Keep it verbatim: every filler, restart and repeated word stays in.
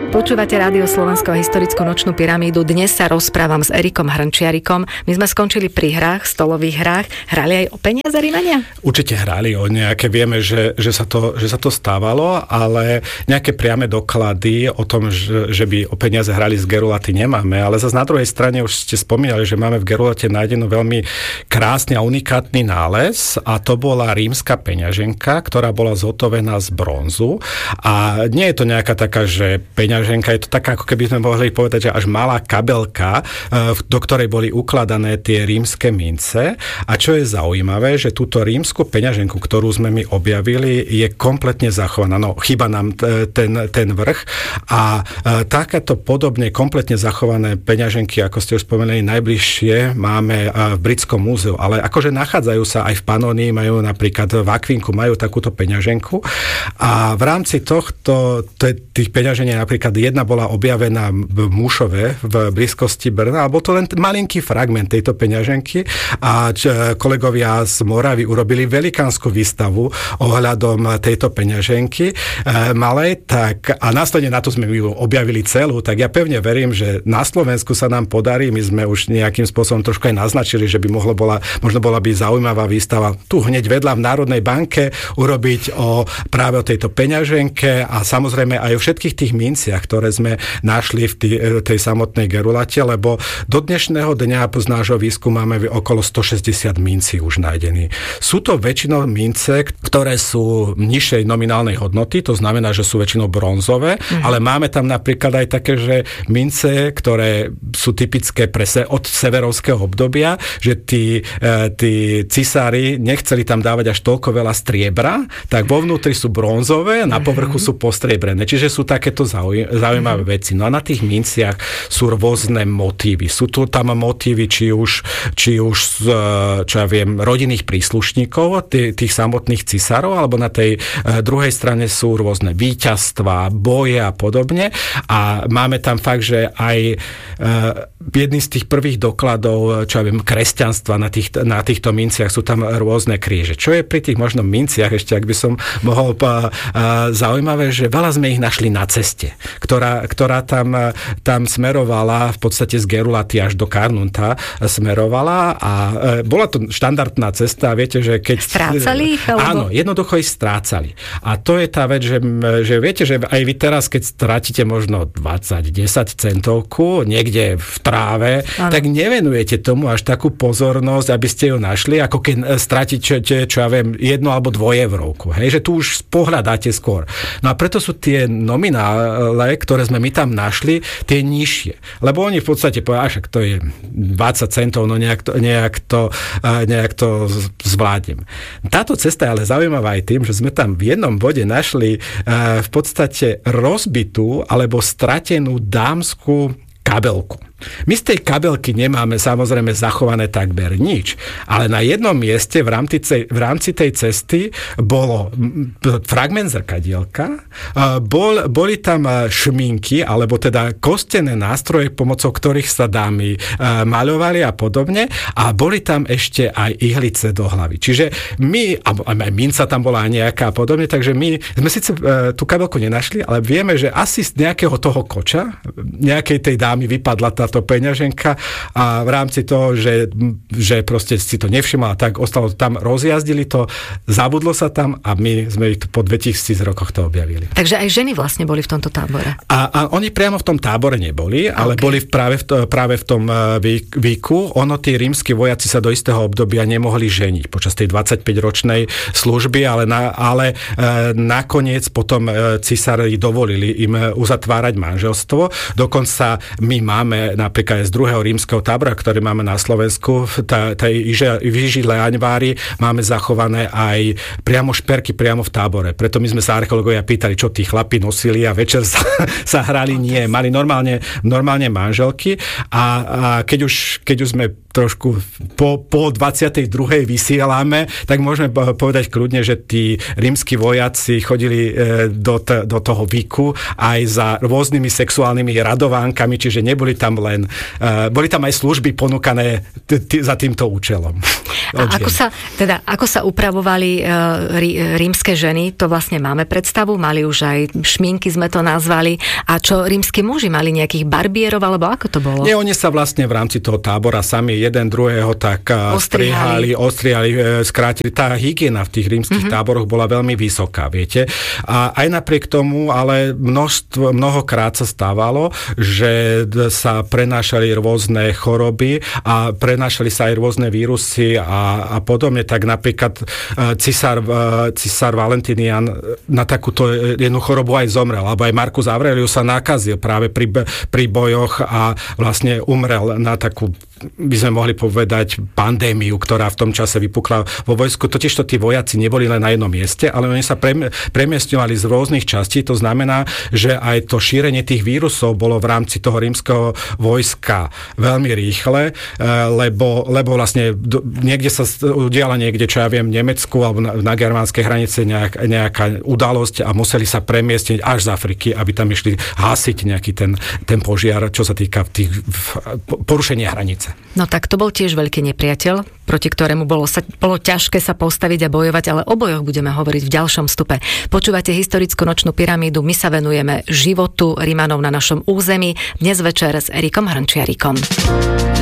Počúvate Rádio Slovensko a historickú nočnú pyramídu. Dnes sa rozprávam s Erikom Hrnčiarikom. My sme skončili pri hrách, stolových hrách. Hrali aj o peniaze Rímania? Určite hrali o nejaké. Vieme, že, že, sa to, že sa to stávalo, ale nejaké priame doklady o tom, že, že by o peniaze hrali z gerulaty nemáme. Ale zase na druhej strane už ste spomínali, že máme v gerulate nájdenú veľmi krásny a unikátny nález a to bola rímska peňaženka, ktorá bola zhotovená z bronzu. A nie je to nejaká taká, že peňaženka Ženka, je to taká, ako keby sme mohli povedať, že až malá kabelka, do ktorej boli ukladané tie rímske mince. A čo je zaujímavé, že túto rímsku peňaženku, ktorú sme my objavili, je kompletne zachovaná. No, chýba nám ten, ten vrch. A takéto podobne kompletne zachované peňaženky, ako ste už spomenuli, najbližšie máme v Britskom múzeu. Ale akože nachádzajú sa aj v Panónii, majú napríklad v Akvínku, majú takúto peňaženku. A v rámci tohto, tých peňažení napríklad jedna bola objavená v Mušove v blízkosti Brna, a bol to len malinký fragment tejto peňaženky a kolegovia z Moravy urobili velikánsku výstavu ohľadom tejto peňaženky e, malej, tak a následne na to sme ju objavili celú, tak ja pevne verím, že na Slovensku sa nám podarí, my sme už nejakým spôsobom trošku aj naznačili, že by mohlo bola, možno bola by zaujímavá výstava tu hneď vedľa v Národnej banke urobiť o práve o tejto peňaženke a samozrejme aj o všetkých tých minciach, ktoré sme našli v tej, tej samotnej gerulate, lebo do dnešného dňa z nášho výskumu máme okolo stošesťdesiat mincí už nájdený. Sú to väčšinou mince, ktoré sú nižšej nominálnej hodnoty, to znamená, že sú väčšinou bronzové, mhm. ale máme tam napríklad aj také, že mince, ktoré sú typické pre se, od severovského obdobia, že tí, tí cisári nechceli tam dávať až toľko veľa striebra, tak vo vnútri sú bronzové, na povrchu mhm. sú postriebrené. Čiže sú takéto zaujímavé zaujímavé mm-hmm. veci. No a na tých minciach sú rôzne motívy. Sú tu tam motívy, či už, či už čo ja viem, rodinných príslušníkov, tých, tých samotných cisárov, alebo na tej druhej strane sú rôzne víťazstvá, boje a podobne. A máme tam fakt, že aj jedný z tých prvých dokladov, čo ja viem, kresťanstva na, tých, na týchto minciach sú tam rôzne kríže. Čo je pri tých možno minciach, ešte ak by som mohol zaujímavé, že veľa sme ich našli na ceste, ktorá, ktorá tam, tam smerovala v podstate z Gerulaty až do Carnunta smerovala a e, bola to štandardná cesta a viete, že keď... Strácali ich? Alebo... Áno, jednoducho ich strácali. A to je tá vec, že, že viete, že aj vy teraz, keď strátite možno dvadsať, desať centovku niekde v tráve, ano. Tak nevenujete tomu až takú pozornosť, aby ste ju našli, ako keď strátite, čo ja viem, jednu alebo dvojevrovku. Hej, že tu už pohľadáte skôr. No a preto sú tie nominále, ktoré sme my tam našli, tie nižšie. Lebo oni v podstate povedali, však to je dvadsať centov, no nejak to, nejak to, nejak to zvládnem. Táto cesta je ale zaujímavá aj tým, že sme tam v jednom bode našli v podstate rozbitú alebo stratenú dámsku kabelku. My z tej kabelky nemáme samozrejme zachované takmer nič, ale na jednom mieste v rámci, v rámci tej cesty bolo fragment zrkadielka, bol, boli tam šminky, alebo teda kostené nástroje, pomocou ktorých sa dámy maľovali a podobne, a boli tam ešte aj ihlice do hlavy. Čiže my, aj minca tam bola nejaká a podobne, takže my sme síce tú kabelku nenašli, ale vieme, že asi z nejakého toho koča, nejakej tej dámy vypadla tá to peňaženka a v rámci toho, že, že proste si to nevšimala, tak ostalo tam, rozjazdili to, zabudlo sa tam a my sme ich po dvetisíc rokoch to objavili. Takže aj ženy vlastne boli v tomto tábore. A, a oni priamo v tom tábore neboli, ale okay. boli práve v, to, práve v tom výku. Ono, tí rímski vojaci sa do istého obdobia nemohli ženiť počas tej dvadsaťpäťročnej služby, ale, na, ale e, nakoniec potom e, cisári dovolili im uzatvárať manželstvo. Dokonca my máme napríklad aj z druhého rímskeho tábora, ktorý máme na Slovensku, v tej výžile Aňvári máme zachované aj priamo šperky priamo v tábore. Preto my sme sa archeológovia pýtali, čo tí chlapi nosili a večer sa, sa hrali. Nie, mali normálne, normálne manželky a, a keď, už, keď už sme trošku po, po dvadsiatej druhej vysielame, tak môžeme povedať kľudne, že tí rímski vojaci chodili do, t- do toho výku aj za rôznymi sexuálnymi radovánkami, čiže neboli tam len, uh, boli tam aj služby ponúkané t- t- za týmto účelom. A ako sa, teda, ako sa upravovali uh, rí, rímske ženy, to vlastne máme predstavu, mali už aj šminky, sme to nazvali, a čo rímski muži, mali nejakých barbierov, alebo ako to bolo? Nie, oni sa vlastne v rámci toho tábora sami jeden druhého tak strihali, ostrihali, skrátili. Tá hygiena v tých rímskych mm-hmm. táboroch bola veľmi vysoká, viete. A aj napriek tomu, ale množstvo, mnohokrát sa stávalo, že sa prenášali rôzne choroby a prenášali sa aj rôzne vírusy a, a podobne. Tak napríklad cisár, cisár Valentinian na takúto jednu chorobu aj zomrel, alebo aj Marcus Aurelius sa nakazil práve pri, pri bojoch a vlastne umrel na takú, by sme mohli povedať, pandémiu, ktorá v tom čase vypukla vo vojsku. Totižto tí vojaci neboli len na jednom mieste, ale oni sa premiestňovali z rôznych častí. To znamená, že aj to šírenie tých vírusov bolo v rámci toho rímskeho vojska veľmi rýchle, lebo, lebo vlastne niekde sa udiala niekde, čo ja viem, v Nemecku alebo na, na germánskej hranice nejak, nejaká udalosť a museli sa premiestniť až z Afriky, aby tam išli hasiť nejaký ten, ten požiar, čo sa týka tých porušenia hranice. No tak to bol tiež veľký nepriateľ, proti ktorému bolo, sa, bolo ťažké sa postaviť a bojovať, ale o bojoch budeme hovoriť v ďalšom stupe. Počúvate historickú nočnú pyramídu, my sa venujeme životu Rimanov na našom území, dnes večer s Erikom Hrnčiarikom.